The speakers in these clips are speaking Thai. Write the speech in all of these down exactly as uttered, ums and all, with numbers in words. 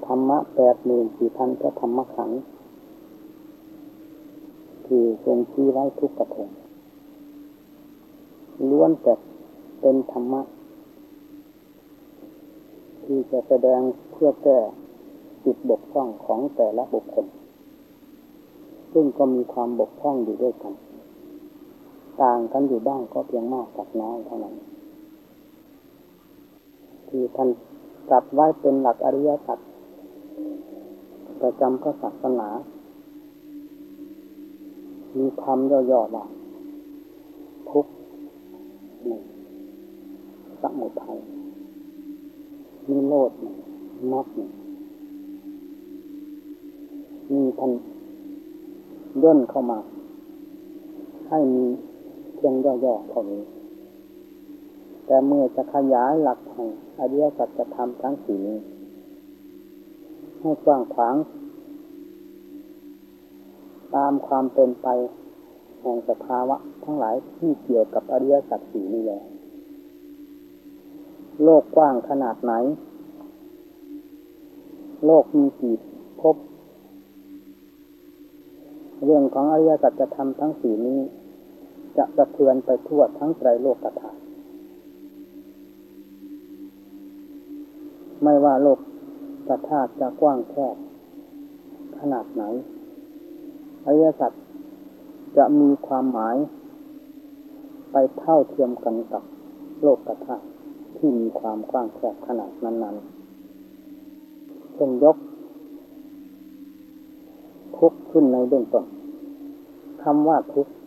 รรมะแปดหมื่นสี่พันพระธรรมขันธ์ที่ทรงชี้ไว้ทุกประเภทล้วนแต่เป็นธรรมะที่จะแสดงเพื่อแก้จุดบกพร่องของแต่ละบุคคลซึ่งก็มีความบกพร่องอยู่ด้วยกันต่างกันอยู่บ้างก็เพียงมากกับน้อยเท่านั้นที่ท่านตรัสไว้เป็นหลักอริยสัจประจำพระศาสนามีคำย่อๆว่าทุกข์หนึ่งสมุทัยนิโรธหนึ่งมรรคหนึ่งมีท่านย่นเข้ามาให้มีเพียงย่อๆเท่านี้แต่เมื่อจะขยายหลักแห่งอริยสัจธรรมทั้งสี่นี้ให้กว้างขวางตามความเป็นไปแห่งสภาวะทั้งหลายที่เกี่ยวกับอริยสัจสี่นี้แล้วโลกกว้างขนาดไหนโลกมีกี่ภพเรื่องของอริยสัจธรรมทั้งสี่นี้จะสะเทือนไปทั่วทั้งไตรโลกธาตุไม่ว่าโลกธาตุจะกว้างแคบขนาดไหนอริยสัจจะมีความหมายไปเท่าเทียมกันกับโลกธาตุที่มีความกว้างแคบขนาดนั้นๆต้องยกทุกข์ขึ้นในเบื้องต้นคำว่าทุกข์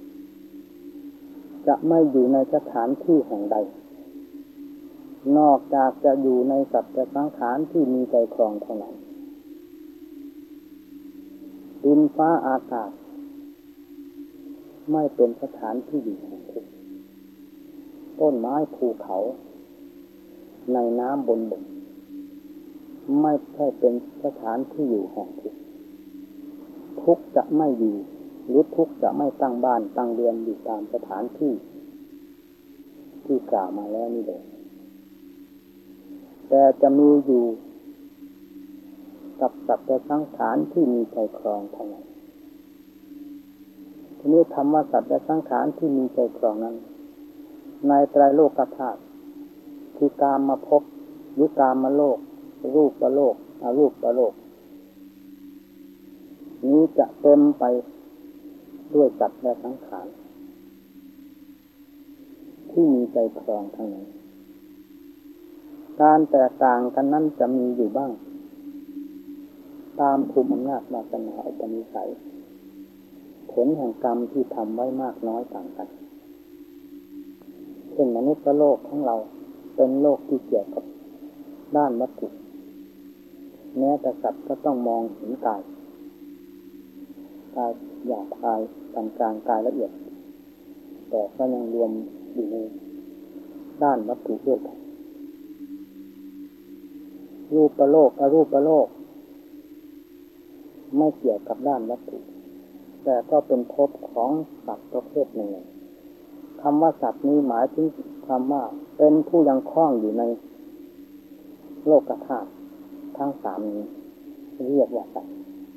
จะไม่อยู่ในสถานที่แห่งใดนอกจากจะอยู่ในสัตว์สังขารที่มีใจครองเท่านั้นดินฟ้าอากาศไม่เป็นสถานที่อยู่แห่งทุกข์ต้นไม้ภูเขาในน้ำบนบกไม่ใช่เป็นสถานที่อยู่แห่งทุกข์ทุกข์จะไม่อยู่หรือทุกข์จะไม่ตั้งบ้านตั้งเรือนอยู่ตามสถานที่ที่กล่าวมาแล้วนี่เลยแต่จะมีอยู่กับสัตว์สังขารที่มีใจครองเท่านั้นทีนี้ธรรมะสัตว์และสังขารที่มีใจครองนั้นในไตรโลกธาตุคือกามมาพบหรือกามมาโลกรูปประโลกอรูปประโลกนี้จะเต็มไปด้วยสัตว์และสังขารที่มีใจครองทั้งนั้นการแตกต่างกันนั้นจะมีอยู่บ้างตามภูมิอำนาจวาสนาอุปนิสัยผลแห่งกรรมที่ทำไว้มากน้อยต่างกันเช่นมนุษย์โลกของเราเป็นโลกที่เกี่ยวกับด้านวัตถุแม้แต่สัตว์ก็ต้องมองเห็นกายกายหยาบกายกลางกลางกายละเอียดแต่ก็ยังรวมอยู่ในด้านวัตถุด้วยกันรูปโลกอรูปโลกไม่เกี่ยวกับด้านวัตถุแต่ก็เป็นภพของสัตว์ประเภทหนึ่งคำว่าสัตว์นี้หมายถึงคำว่าเป็นผู้ยังคล้องอยู่ในโลกธาตุทั้งสามนี้เรียกว่าสัตว์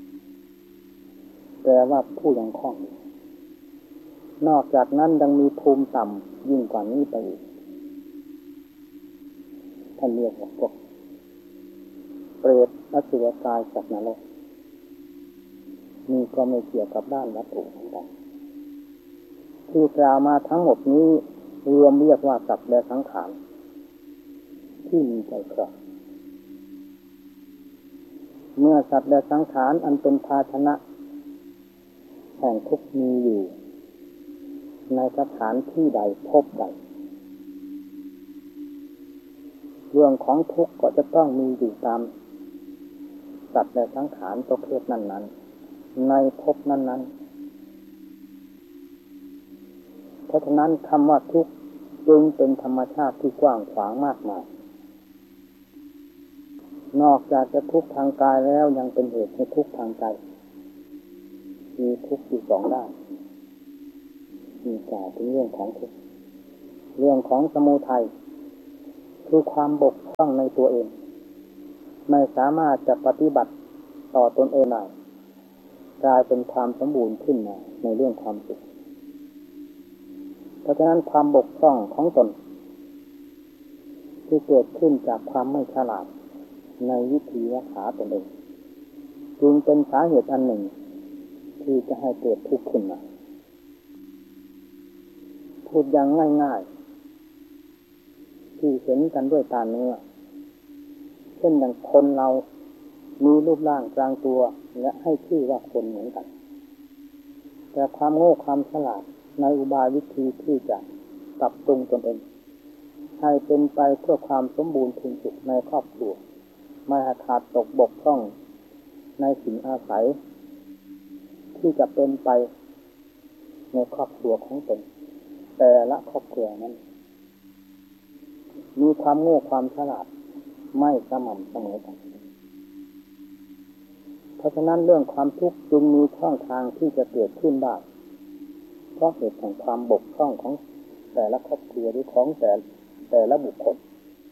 แปลว่าผู้ยังคล้องอยู่นอกจากนั้นยังมีภูมิต่ำยิ่งกว่านี้ไปอีกท่านเรียกว่าพวกเปรตอสุรกายสัตว์นรกนี่ก็ไม่เกี่ยวกับด้านวัตถุเหมือนกันที่กล่าวมาทั้งหมดนี้รวมเรียกว่าสัตว์และสังขารที่มีใจครองเมื่อสัตว์และสังขารอันเป็นภาชนะแห่งทุกข์มีอยู่ในสถานที่ใดพบใดเรื่องของทุกข์ก็จะต้องมีอยู่ตามสัตว์และสังขารประเภทนั้นๆในภพนั้นๆเพราะฉะนั้นคำว่าทุกข์จึงเป็นธรรมชาติที่กว้างขวางมากมายนอกจากจะทุกข์ทางกายแล้วยังเป็นเหตุให้ทุกข์ทางใจมีทุกข์อยู่สองด้านมีกล่าวถึงเรื่องของทุกข์เรื่องของสมุทัยคือความบกพร่องในตัวเองไม่สามารถจะปฏิบัติต่อตนเองได้กลายเป็นความสมบูรณ์ขึ้นมาในเรื่องความสุขเพราะฉะนั้นความบกพร่องของตนที่เกิดขึ้นจากความไม่ฉลาดในวิธีรักษาตนเองจึงเป็นสาเหตุอันหนึ่งที่จะให้เกิดทุกข์ขึ้นมาพูดอย่างง่ายๆที่เห็นกันด้วยตาเนื้อเช่นอย่างคนเรามีรูปร่างกลางตัวและให้ชื่อว่าคนเหมือนกันแต่ความโง่ความฉลาดในอุบายวิธีที่จะปรับปรุงตนเองให้เป็นไปเพื่อความสมบูรณ์พึงสุขในครอบครัวไม่ให้ขาดตกบกพร่องในสิ่งอาศัยที่จะเป็นไปในครอบครัวของตนแต่ละครอบครัวนั้นมีความโง่ความฉลาดไม่สม่ำเสมอกันเพราะฉะนั้นเรื่องความทุกข์จึงมีช่องทางที่จะเกิดขึ้นได้เพราะเหตุแห่งความบกพร่องของแต่ละครอบครัวหรือของแต่แต่ละบุคคล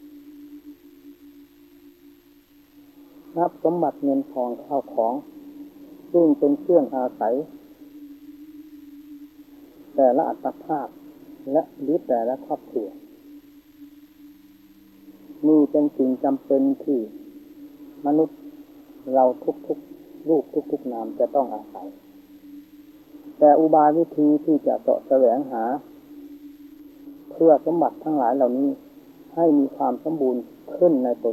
ทรัพย์สมบัติเงินทองข้าวของซึ่งเป็นเครื่องอาศัยแต่ละอัตภาพและหรือแต่ละครอบครัวนี่เป็นสิ่งจำเป็นที่มนุษย์เราทุกๆรูปทุกๆนามจะต้องอาศัยแต่อุบายวิธีที่จะเสาะแสวงหาเพื่อสมบัติทั้งหลายเหล่านี้ให้มีความสมบูรณ์ขึ้นในตน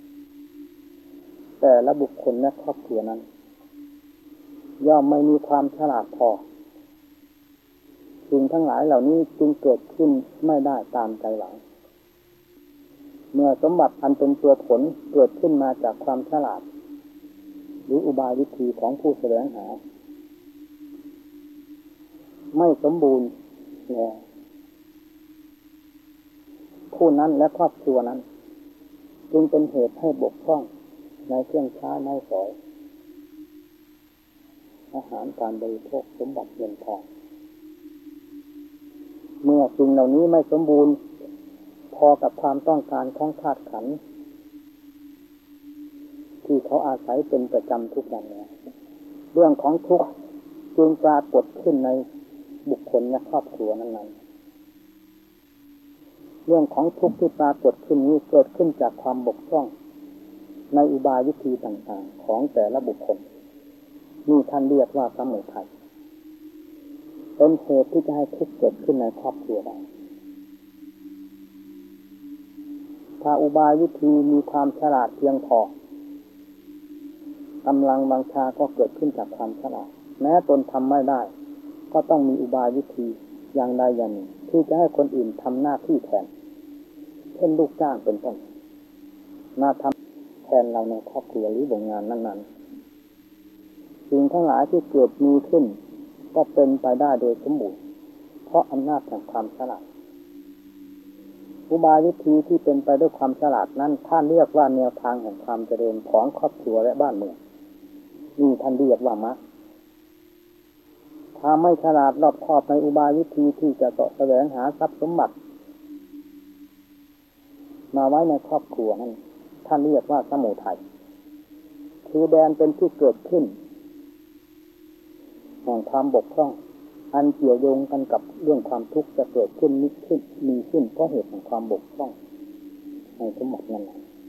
แต่ละบุคคลและครอบครัวนั้นย่อมไม่มีความฉลาดพอสิ่งทั้งหลายเหล่านี้จึงเกิดขึ้นไม่ได้ตามใจหวังเมื่อสมบัติอันเป็นตัวผลเกิดขึ้นมาจากความฉลาดหรืออุบายวิธีของผู้แสวงหาไม่สมบูรณ์แล้วผู้นั้นและครอบครัวนั้นจึงเป็นเหตุให้บกพร่องในเครื่องใช้ไม้สอยอาหารการบริโภคสมบัติเงินทองเมื่อสิ่งเหล่านี้ไม่สมบูรณ์พอกับความต้องการของธาตุขันธ์ที่เขาอาศัยเป็นประจำทุกวันแล้วเรื่องของทุกข์จึงปรากฏขึ้นในบุคคลและครอบครัวนั้นๆเรื่องของทุกข์ที่ปรากฏขึ้นนี้เกิดขึ้นจากความบกพร่องในอุบายวิธีต่างๆของแต่ละบุคคลนี่ท่านเรียกว่าสมุทัยเป็นเหตุที่จะให้ทุกข์เกิดขึ้นในครอบครัวได้ถ้าอุบายวิธีมีความฉลาดเพียงพอกำลังบังชาก็เกิดขึ้นจากความฉลาดแม้ตนทำไม่ได้ก็ต้องมีอุบายวิธีอย่างใดอย่างหนึ่งที่จะให้คนอื่นทำหน้าที่แทนเช่นลูกจ้างเป็นต้นมาทำแทนเราในครอบครัวหรือโรงงานนั้นๆสิ่งทั้งหลายที่เกิดมีขึ้นก็เป็นไปได้โดยสมบูรณ์เพราะอำนาจแห่งความฉลาดอุบายวิธีที่เป็นไปด้วยความฉลาดนั้นท่านเรียกว่าแนวทางแห่งความเจริญของครอบครัวและบ้านเมืองนี่ท่านเรียกว่ามรรคถ้าไม่ฉลาดรอบคอบในอุบายวิธีที่จะเสาะแสวงหาทรัพย์สมบัติมาไว้ในครอบครัวนั้นท่านเรียกว่าสมุทัยคือแดนเป็นที่เกิดขึ้นแห่งความบกพร่องอันเกี่ยวโยงกันกับเรื่องความทุกข์จะเกิดขึ้นนิขึ้นมีขึ้นเพราะเหตุของความบกพร่องในสมบัตินั้น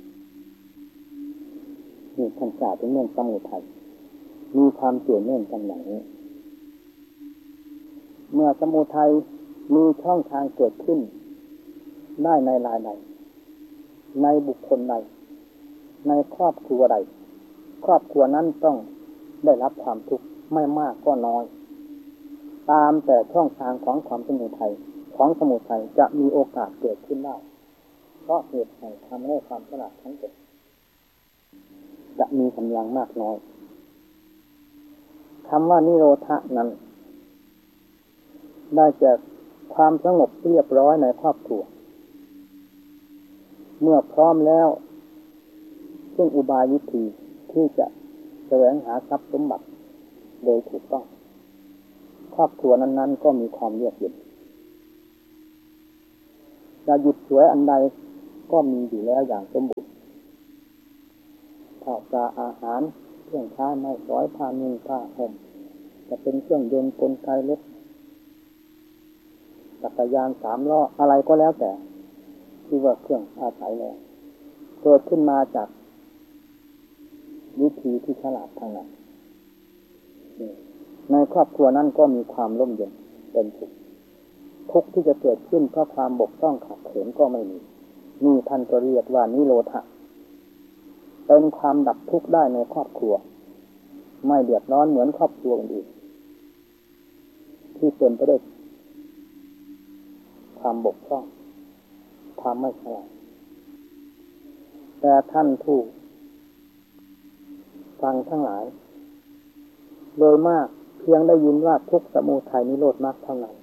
นี่ท่านกล่าวถึงเรื่องสมุทัยมีความเกี่ยวเนื่องกันอย่างนี้เมื่อสมุทัยมีช่องทางเกิดขึ้นได้ในรายใดในบุคคลใดในครอบครัวใดครอบครัวนั้นต้องได้รับความทุกข์ไม่มากก็น้อยตามแต่ช่องทางของความสมุทัยของสมุทัยจะมีโอกาสเกิดขึ้นได้เพราะเหตุแห่งความโง่ความฉลาดทั้งหมดจะมีกำลังมากน้อยคำว่านิโรธะนั้นได้จากความสงบเรียบร้อยในครอบครัวเมื่อพร้อมแล้วซึ่งอุบายวิธีที่จะแสวงหาทรัพย์สมบัติโดยถูกต้องครอบครัวนั้นๆก็มีความเยือกเย็นจะหยุดสวยอันใดก็มีอยู่แล้วอย่างสมบูรณ์ข้าวปลาอาหารเครื่องใช้ไม้สอยผ้านุ่งผ้าห่มจะเป็นเครื่องยนต์กลไกรถจักรยานสามล้ออะไรก็แล้วแต่ที่ว่าเครื่องอาศัยแล้วเกิดขึ้นมาจากวิธีที่ฉลาดทางนั้นในครอบครัวนั้นก็มีความร่มเย็นเป็นสุขทุกข์ที่จะเกิดขึ้นเพราะความบกพร่องขาดเขินก็ไม่มีนี่ท่านก็เรียกว่านิโรธะเป็นความดับทุกข์ได้ในครอบครัวไม่เดือดร้อนเหมือนครอบครัวอื่นที่เต็มไปด้วยความบกพร่องความไม่ฉลาดแต่ท่านผู้ฟังทั้งหลายโดยมากเพียงได้ยินว่าทุกข์สมุทัยนิโรธมรรคเท่านั้น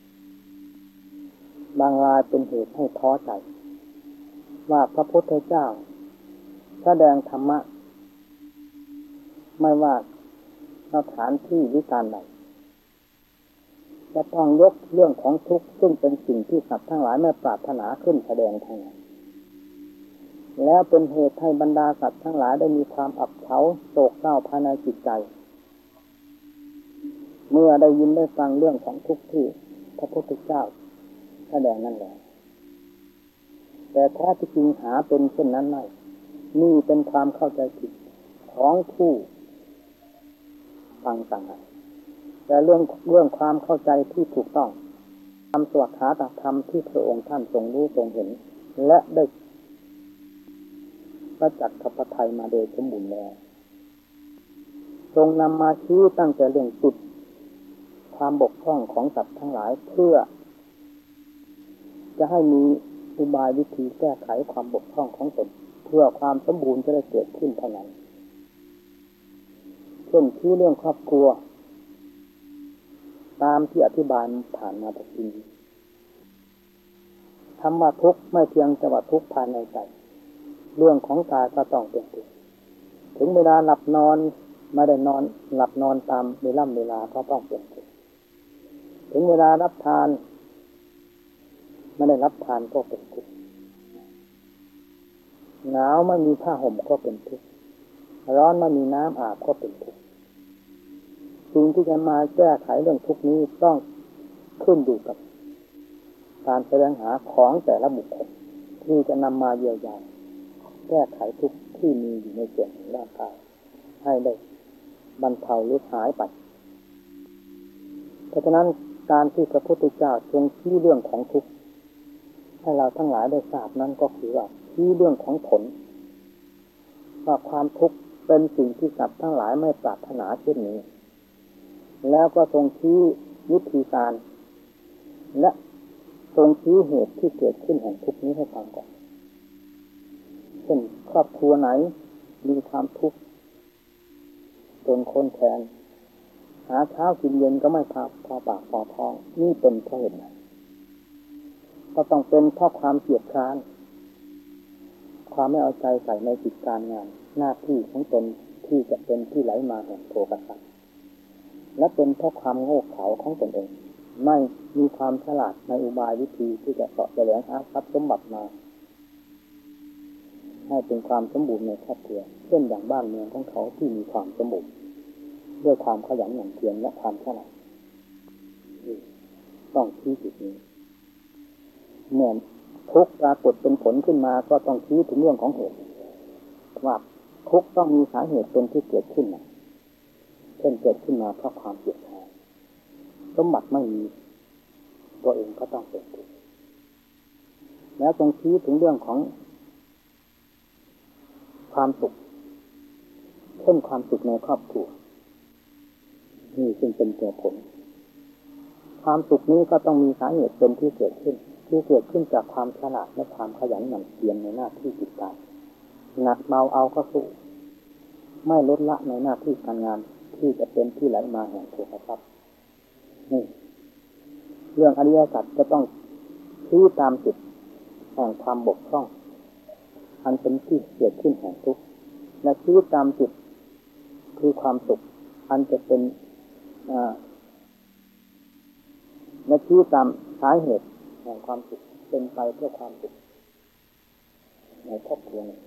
บางรายเป็นเหตุให้ท้อใจว่าพระพุทธเจ้าแสดงธรรมะไม่ว่าสถานที่หรือการใดจะต้องยกเรื่องของทุกข์ซึ่งเป็นสิ่งที่สัตว์ทั้งหลายไม่ปรารถนาขึ้นแสดงทางนั้นแล้วเป็นเหตุให้บรรดาสัตว์ทั้งหลายได้มีความอับเฉาโศกเศร้าภายในจิตใจเมื่อได้ยินได้ฟังเรื่องของทุกข์ที่พระพุทธเจ้าแสดงนั่นแหละแต่แท้ที่จริงหาเป็นเช่นนั้นไม่นี่เป็นความเข้าใจผิดของผู้ฟังต่างหากแต่เรื่องเรื่องความเข้าใจที่ถูกต้องตามสวขาตธรรมที่พระองค์ท่านทรงรู้ทรงเห็นและได้ประจักษ์กับพระทัยมาโดยสมบูรณ์แล้วทรงนำมาชี้ตั้งแต่เรื่องจุดความบกพร่องของสัตว์ทั้งหลายเพื่อจะให้มีอุบายวิธีแก้ไขความบกพร่องของตนเพื่อความสมบูรณ์จะได้เกิดขึ้นเท่านั้นเช่นที่เรื่องครอบครัวตามที่อธิบายผ่านมาตะกี้คำว่าทุกข์ไม่เพียงแต่ว่าทุกข์ภายในใจเรื่องของกายก็ต้องเป็นทุกข์ถึงเวลาหลับนอนไม่ได้นอนหลับนอนตามเวลาเวลาก็ต้องเป็นทุกข์ถึงเวลารับทานไม่ได้รับทานก็เป็นทุกข์หนาวไม่มีผ้าห่มก็เป็นทุกข์ร้อนไม่มีน้ำอาบก็เป็นทุกข์สิ่งที่จะมาแก้ไขเรื่องทุกข์นี้ต้องขึ้นอยู่กับการแสวงหาของแต่ละบุคคลที่จะนำมาเยียวยาแก้ไขทุกข์ที่มีอยู่ในส่วนของร่างกายให้ได้บรรเทาหรือหายไปเพราะฉะนั้นการที่พระพุทธเจ้าทรงชี้เรื่องของทุกข์ให้เราทั้งหลายได้ทราบนั้นก็คือว่าชี้เรื่องของผลว่าความทุกข์เป็นสิ่งที่สัตว์ทั้งหลายไม่ปรารถนาเช่นนี้แล้วก็ทรงชี้วิธีการและทรงชี้เหตุที่เกิดขึ้นแห่งทุกข์นี้ให้ฟังก่อนเช่นครอบครัวไหนมีความทุกข์จนคนแขนหาเช้ากินเย็นก็ไม่พอพอปากพอท้องนี่เป็นเพราะเหตุใดก็ต้องเป็นเพราะความเกียจคร้านความไม่เอาใจใส่ในกิจการงานหน้าที่ของตนที่จะเป็นที่ไหลมาแห่งโภคทรัพย์และเป็นเพราะความโง่เขลาของตนเองไม่มีความฉลาดในอุบายวิธีที่จะเสาะแสวงหาทรัพย์สมบัติมาให้เป็นความสมบูรณ์ในครอบครัวเช่นอย่างบ้านเมืองของเขาที่มีความสมบูรณ์ด้วยความขยันหมั่นเพียรและความฉลาดต้องชี้จุดนี้เมื่อทุกข์ปรากฏเป็นผลขึ้นมาก็ต้องชี้ถึงเรื่องของเหตุว่าทุกข์ต้องมีสาเหตุเป็นที่เกิดขึ้นนะเช่นเกิดขึ้นมาเพราะความเกลียดชังสมบัติไม่มีตัวเองก็ต้องเป็นทุกข์แล้วต้องชี้ถึงเรื่องของความสุขเช่นความสุขในครอบครัวนี่ซึ่งเป็นตัวผลความสุขนี้ก็ต้องมีสาเหตุเป็นที่เกิดขึ้นที่เกิดขึ้นจากความฉลาดและความขยันหมั่นเพียรในหน้าที่กิจการหนักเบาเอาก็สู้ไม่ลดละในหน้าที่การงานที่จะเป็นที่ไหลมาแห่งโภคทรัพย์นี่เรื่องอริยสัจจะต้องชี้ตามจุดแห่งความบกพร่องอันเป็นที่เกิดขึ้นแห่งทุกข์และชี้ตามจุดคือความสุขอันจะเป็นและชี้ตามสาเหตุแห่งความสุขเป็นไปเพื่อความสุขในครอบครัว